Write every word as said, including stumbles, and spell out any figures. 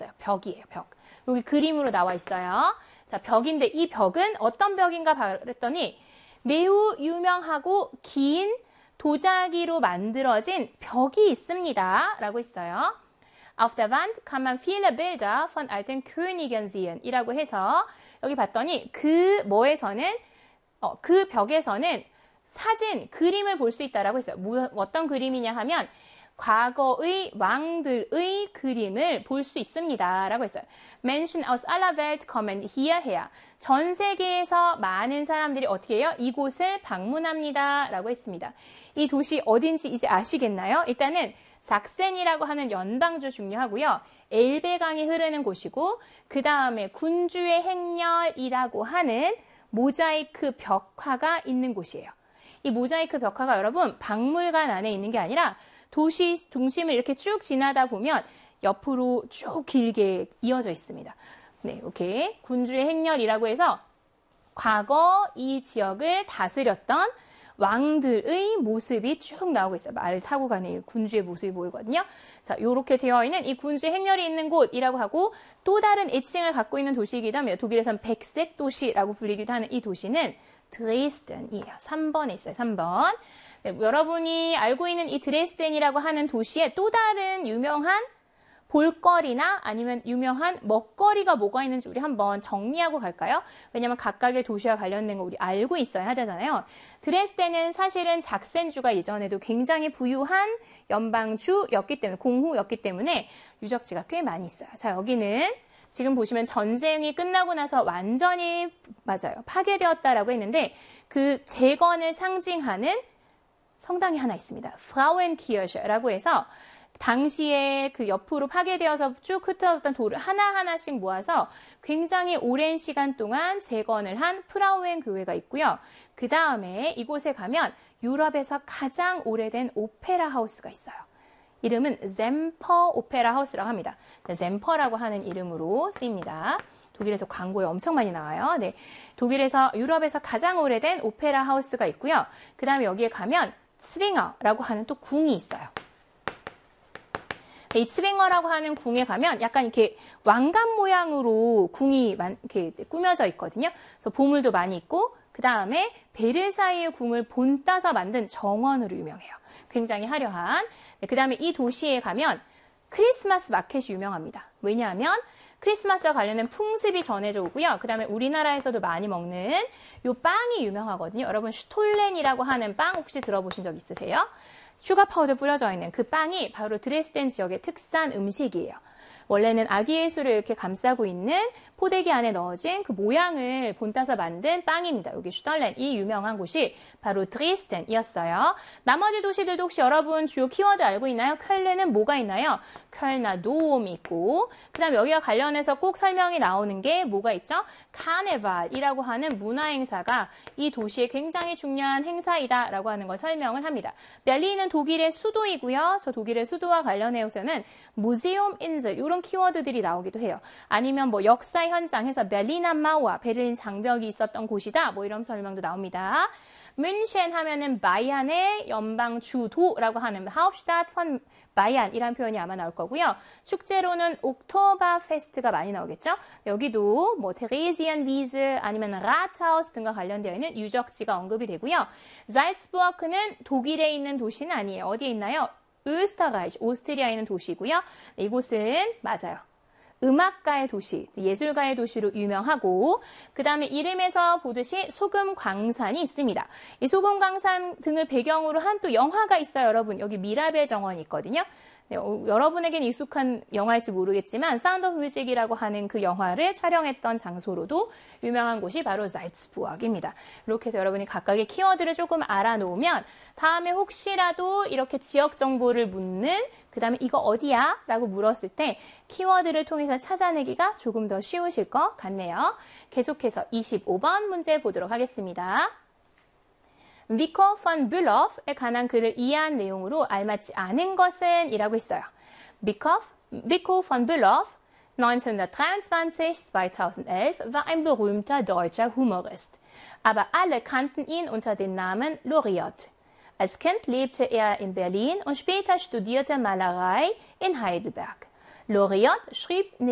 있어요. 벽이에요, 벽. 여기 그림으로 나와 있어요. 자, 벽인데 이 벽은 어떤 벽인가 그랬더니 매우 유명하고 긴 도자기로 만들어진 벽이 있습니다. 라고 있어요. Auf der Wand kann man viele Bilder von alten Königen sehen. 이라고 해서 여기 봤더니 그 뭐에서는 어, 그 벽에서는 사진, 그림을 볼 수 있다라고 했어요. 뭐, 어떤 그림이냐 하면 과거의 왕들의 그림을 볼 수 있습니다. 라고 했어요. Menschen aus aller Welt kommen hierher. 전 세계에서 많은 사람들이 어떻게 해요? 이곳을 방문합니다. 라고 했습니다. 이 도시 어딘지 이제 아시겠나요? 일단은 삭센이라고 하는 연방주 중요하고요. 엘베강이 흐르는 곳이고 그 다음에 군주의 행렬이라고 하는 모자이크 벽화가 있는 곳이에요. 이 모자이크 벽화가 여러분 박물관 안에 있는 게 아니라 도시 중심을 이렇게 쭉 지나다 보면 옆으로 쭉 길게 이어져 있습니다. 네, 이렇게 군주의 행렬이라고 해서 과거 이 지역을 다스렸던 왕들의 모습이 쭉 나오고 있어요. 말을 타고 가는 군주의 모습이 보이거든요. 자, 이렇게 되어 있는 이 군주의 행렬이 있는 곳이라고 하고 또 다른 애칭을 갖고 있는 도시이기도 합니다. 독일에선 백색 도시라고 불리기도 하는 이 도시는 드레스덴이에요. 삼 번에 있어요. 삼 번. 네, 여러분이 알고 있는 이 드레스덴이라고 하는 도시에 또 다른 유명한 볼거리나 아니면 유명한 먹거리가 뭐가 있는지 우리 한번 정리하고 갈까요? 왜냐면 각각의 도시와 관련된 거 우리 알고 있어야 하잖아요. 드레스덴은 사실은 작센주가 이전에도 굉장히 부유한 연방주였기 때문에, 공후였기 때문에 유적지가 꽤 많이 있어요. 자, 여기는 지금 보시면 전쟁이 끝나고 나서 완전히, 맞아요, 파괴되었다라고 했는데 그 재건을 상징하는 성당이 하나 있습니다. 프라우엔키르che라고 해서 당시에 그 옆으로 파괴되어서 쭉 흩어졌던 돌을 하나하나씩 모아서 굉장히 오랜 시간 동안 재건을 한 프라우엔 교회가 있고요. 그 다음에 이곳에 가면 유럽에서 가장 오래된 오페라 하우스가 있어요. 이름은 젬퍼 오페라 하우스라고 합니다. 젬퍼라고 하는 이름으로 쓰입니다. 독일에서 광고에 엄청 많이 나와요. 네, 독일에서 유럽에서 가장 오래된 오페라 하우스가 있고요. 그 다음에 여기에 가면 스윙어라고 하는 또 궁이 있어요. 이 스윙어라고 하는 궁에 가면 약간 이렇게 왕관 모양으로 궁이 이렇게 꾸며져 있거든요. 그래서 보물도 많이 있고 그 다음에 베르사유 궁을 본따서 만든 정원으로 유명해요. 굉장히 화려한. 네, 그 다음에 이 도시에 가면 크리스마스 마켓이 유명합니다. 왜냐하면 크리스마스와 관련된 풍습이 전해져 오고요. 그 다음에 우리나라에서도 많이 먹는 요 빵이 유명하거든요. 여러분 슈톨렌이라고 하는 빵 혹시 들어보신 적 있으세요? 슈가 파우더 뿌려져 있는 그 빵이 바로 드레스덴 지역의 특산 음식이에요. 원래는 아기 예수를 이렇게 감싸고 있는 포대기 안에 넣어진 그 모양을 본따서 만든 빵입니다. 여기 슈톨렌이 유명한 곳이 바로 드레스덴이었어요. 나머지 도시들도 혹시 여러분 주요 키워드 알고 있나요? 쾰른은 뭐가 있나요? 쾰나 도움이 있고 그 다음에 여기와 관련해서 꼭 설명이 나오는 게 뭐가 있죠? 카네발이라고 하는 문화행사가 이 도시의 굉장히 중요한 행사이다라고 하는 걸 설명을 합니다. 베를린은 독일의 수도이고요. 저 독일의 수도와 관련해서는 무세움 인슬 이런 키워드들이 나오기도 해요. 아니면 뭐 역사 현장에서 베를린 마우와 베를린 장벽이 있었던 곳이다. 뭐 이런 설명도 나옵니다. 뮌헨 하면은 바이안의 연방 주도라고 하는 하uptstadt von 바이안이라는 표현이 아마 나올 거고요. 축제로는 옥토버 페스트가 많이 나오겠죠. 여기도 뭐 테레지안비즈 아니면 라트하우스 등과 관련되어 있는 유적지가 언급이 되고요. 잘츠부르크는 독일에 있는 도시는 아니에요. 어디에 있나요? 오스트라이치, 오스트리아에 있는 도시고요. 이곳은 맞아요. 음악가의 도시, 예술가의 도시로 유명하고 그 다음에 이름에서 보듯이 소금 광산이 있습니다. 이 소금 광산 등을 배경으로 한 또 영화가 있어요. 여러분 여기 미라벨 정원이 있거든요. 네, 어, 여러분에게는 익숙한 영화일지 모르겠지만 사운드 오브 뮤직이라고 하는 그 영화를 촬영했던 장소로도 유명한 곳이 바로 잘츠부르크입니다. 이렇게 해서 여러분이 각각의 키워드를 조금 알아놓으면 다음에 혹시라도 이렇게 지역 정보를 묻는 그 다음에 이거 어디야? 라고 물었을 때 키워드를 통해서 찾아내기가 조금 더 쉬우실 것 같네요. 계속해서 이십오 번 문제 보도록 하겠습니다. Victor von Bülow에 관한 글을 이해한 내용으로 알맞지 않은 것은 이라고 했어요. Victor, Victor von Bülow neunzehnhundertdreiundzwanzig bis zweitausendelf war ein berühmter deutscher Humorist. Aber alle kannten ihn unter dem Namen Loriot. Als Kind lebte er in Berlin und später studierte Malerei in Heidelberg. Loriot schrieb